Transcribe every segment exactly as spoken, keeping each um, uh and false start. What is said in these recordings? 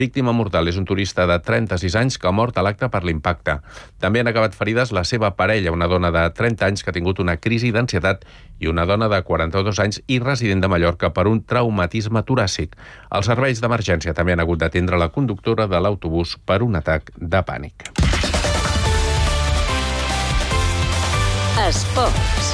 Víctima mortal és un turista de trenta-sis anys que ha mort a l'acte per l'impacte. També han acabat ferides la seva parella, una dona de trenta anys que ha tingut una crisi d'ansietat i una dona de quaranta-dos anys i resident de Mallorca per un traumatisme toràcic. Els serveis d'emergència també han hagut d'atendre la conductora de l'autobús per un atac de pànic. Esports.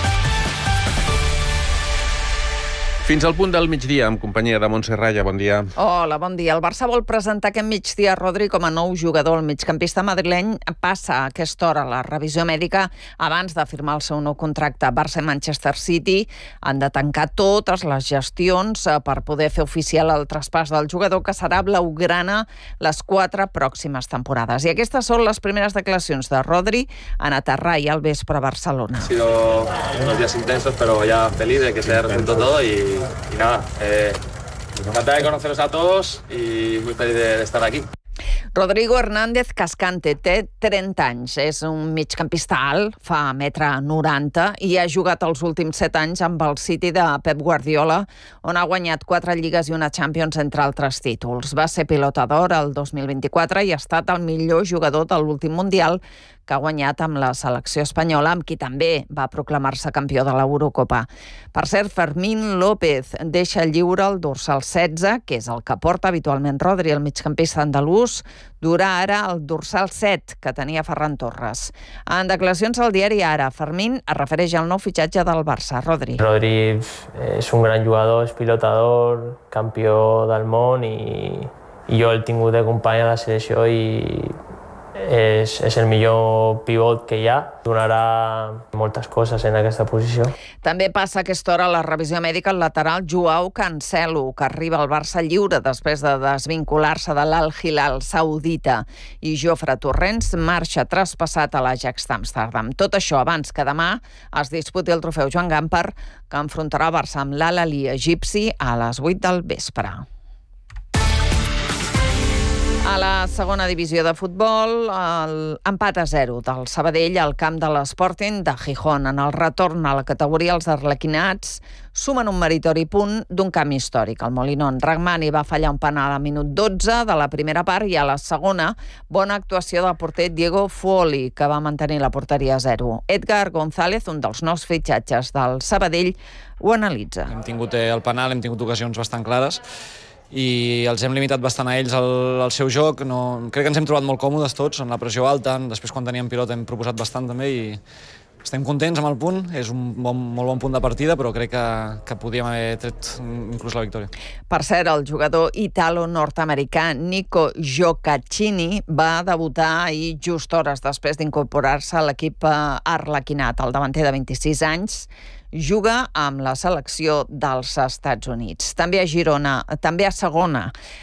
Fins al punt del migdia, amb companyia de Montse Raya. Bon dia. Hola, bon dia. El Barça vol presentar aquest migdia Rodri com a nou jugador. El migcampista madrileny passa a aquesta hora la revisió mèdica abans de firmar el seu nou contracte. Barça i Manchester City han de tancar totes les gestions per poder fer oficial el traspàs del jugador, que serà blaugrana les quatre pròximes temporades. I aquestes són les primeres declaracions de Rodri en aterrar i al vespre a Barcelona. Ha sido unos días intensos, pero ya feliz de que se haya resuelto todo y Y nada, eh, encantada de conoceros a todos y muy feliz de, de estar aquí. Rodrigo Hernández Cascante té trenta anys, és un migcampista alt, fa metre noranta i ha jugat els últims set anys amb el City de Pep Guardiola, on ha guanyat quatre lligues i una Champions, entre altres títols. Va ser pilota d'or el dos mil vint-i-quatre i ha estat el millor jugador de l'últim Mundial, que ha guanyat amb la selecció espanyola, amb qui també va proclamar-se campió de l'Eurocopa. Per cert, Fermín López deixa lliure el dorsal setze, que és el que porta habitualment Rodri, el migcampista andalús, durà ara el dorsal set, que tenia Ferran Torres. En declaracions al diari Ara, Fermín es refereix al nou fitxatge del Barça, Rodri. Rodri és un gran jugador, és pilotador, campió del món i, i jo el he tingut de company a la selecció i és, és el millor pivot que hi ha. Donarà moltes coses en aquesta posició. També passa a aquesta hora la revisió mèdica al lateral Joao Cancelo, que arriba al Barça lliure després de desvincular-se de l'Al Hilal saudita, i Jofre Torrents marxa traspassat a l'Ajax d'Amsterdam. Tot això abans que demà es disputi el trofeu Joan Gamper, que enfrontarà el Barça amb l'Al-Ahly egipci a les vuit del vespre. A la segona divisió de futbol, l'empat a zero del Sabadell al camp de l'Sporting de Gijón. En el retorn a la categoria, els arlequinats sumen un meritori punt d'un camp històric. El Molinón. Rahmani va fallar un penal a minut dotze de la primera part i a la segona, bona actuació del porter Diego Fuoli, que va mantenir la porteria a zero. Edgar González, un dels nous fitxatges del Sabadell, ho analitza. Hem tingut el penal, hem tingut ocasions bastant clares i els hem limitat bastant a ells el, el seu joc. No, crec que ens hem trobat molt còmodes tots, en la pressió alta. Després, quan teníem pilota, hem proposat bastant també i estem contents amb el punt. És un bon, molt bon punt de partida, però crec que, que podíem haver tret inclús la victòria. Per cert, el jugador italo-nord-americà Nico Giocaccini va debutar ahir just hores després d'incorporar-se a l'equip arlequinat. El davanter de vint-i-sis anys juga amb la selecció dels Estats Units. També a Girona, també a segona.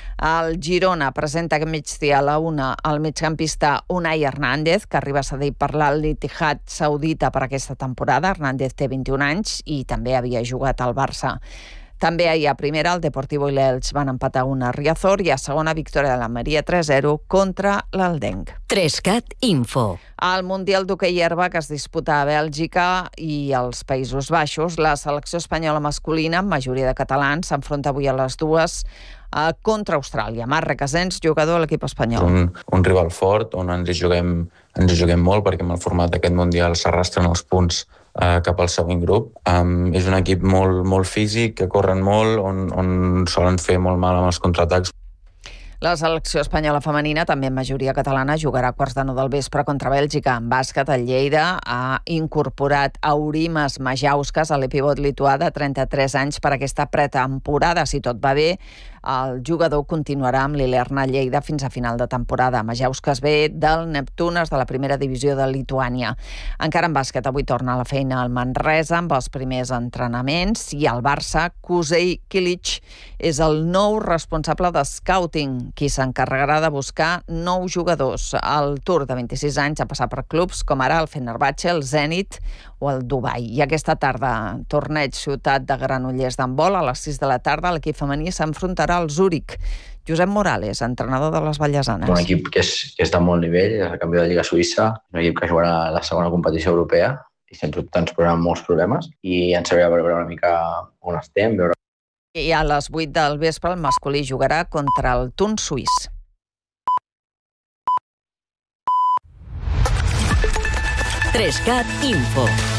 El Girona presenta aquest migdia a la una el migcampista Unai Hernández, que arriba a cedir per l'Al-Ittihad saudita per aquesta temporada. Hernández té vint-i-un anys i també havia jugat al Barça. També ahir a primera el Deportivo i l'Elx van empatar una a Riazor i a segona victòria de la Maria tres zero contra l'Aldenc. Trescat Info. Al Mundial d'Hoquei Herba, que es disputa a Bèlgica i als Països Baixos, la selecció espanyola masculina, amb majoria de catalans, s'enfronta avui a les dues eh, contra Austràlia. Marc Recasens, jugador de l'equip espanyol. Un, un rival fort on ens hi juguem, ens hi juguem molt, perquè amb el format d'aquest Mundial s'arrastren els punts eh, cap al següent grup. Um, és un equip molt, molt físic, que corren molt, on, on solen fer molt mal amb els contraatacs. La selecció espanyola femenina, també en majoria catalana, jugarà a quarts de nou del vespre contra Bèlgica. En bàsquet, el Lleida ha incorporat Aurimas Majauskas, a l'epivot lituà de trenta-tres anys, per aquesta pretemporada. Si tot va bé, el jugador continuarà amb l'Ilerna Lleida fins a final de temporada. Majauskas ve del Neptunes, de la primera divisió de Lituània. Encara en bàsquet, avui torna a la feina al Manresa amb els primers entrenaments, i al Barça, Kusej Kilic és el nou responsable de scouting, qui s'encarregarà de buscar nous jugadors. El Tur, de vint-i-sis anys, ha passat per clubs com ara el Fenerbahçe, el Zenit o el Dubai. I aquesta tarda, torneig Ciutat de Granollers d'handbol. A les sis de la tarda, l'equip femení s'enfrontarà al Zúrich. Josep Morales, entrenador de les Vallesanes. Un equip que és, que és de molt nivell, és el campió de Lliga Suïssa, un equip que jugarà la segona competició europea i sens dubte ens posaran molts problemes i ens haurà de veure una mica on estem, veure. I a les vuit del vespre el masculí jugarà contra el Tun suís. tres cat Info.